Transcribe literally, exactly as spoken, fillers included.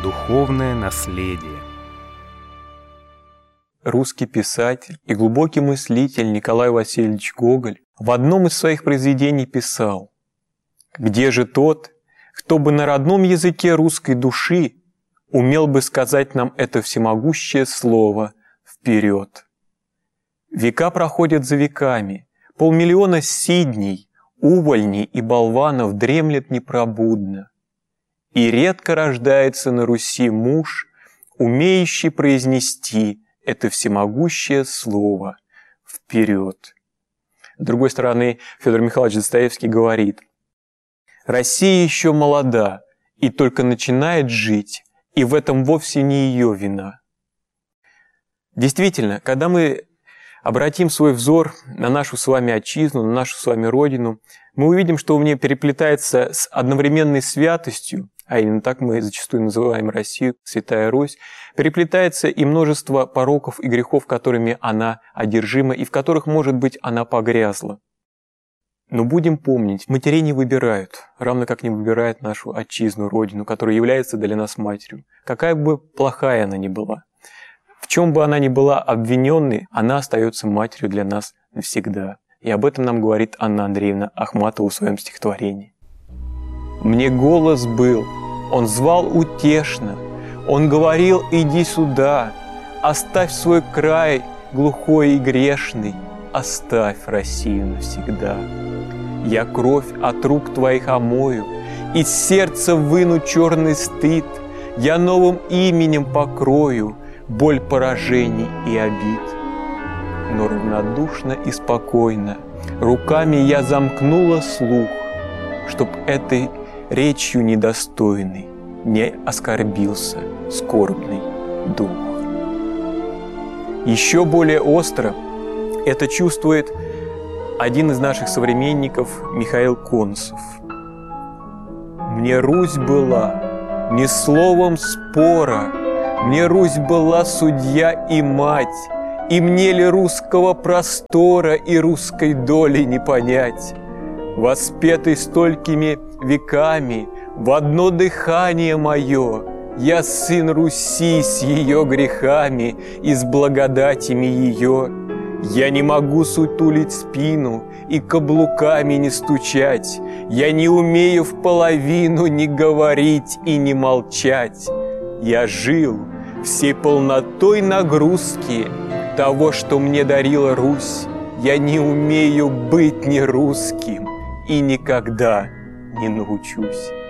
Духовное наследие. Русский писатель и глубокий мыслитель Николай Васильевич Гоголь в одном из своих произведений писал: «Где же тот, кто бы на родном языке русской души умел бы сказать нам это всемогущее слово «вперед»?» Века проходят за веками, полмиллиона сидней, увольней и болванов дремлет непробудно. И редко рождается на Руси муж, умеющий произнести это всемогущее слово «вперед». С другой стороны, Федор Михайлович Достоевский говорит: «Россия еще молода и только начинает жить, и в этом вовсе не ее вина». Действительно, когда мы обратим свой взор на нашу с вами отчизну, на нашу с вами родину, мы увидим, что в ней переплетается с одновременной святостью, а именно так мы зачастую называем Россию, Святая Русь, переплетается и множество пороков и грехов, которыми она одержима и в которых, может быть, она погрязла. Но будем помнить, матерей не выбирают, равно как не выбирают нашу отчизну, родину, которая является для нас матерью, какая бы плохая она ни была. В чем бы она ни была обвиненной, она остается матерью для нас навсегда. И об этом нам говорит Анна Андреевна Ахматова в своем стихотворении. «Мне голос был, он звал утешно, он говорил: иди сюда, оставь свой край глухой и грешный, оставь Россию навсегда. Я кровь от рук твоих омою, из сердца выну черный стыд, я новым именем покрою боль поражений и обид. Но равнодушно и спокойно руками я замкнула слух, чтоб этой речью недостойной не оскорбился скорбный дух». Еще более остро это чувствует один из наших современников Михаил Концев. «Мне Русь была не словом спора, мне Русь была судья и мать, и мне ли русского простора и русской доли не понять? Воспетый столькими веками в одно дыхание мое, я сын Руси с ее грехами и с благодатями ее. Я не могу сутулить спину и каблуками не стучать, я не умею в половину ни говорить и не молчать. Я жил всей полнотой нагрузки того, что мне дарила Русь. Я не умею быть не русским и никогда не научусь».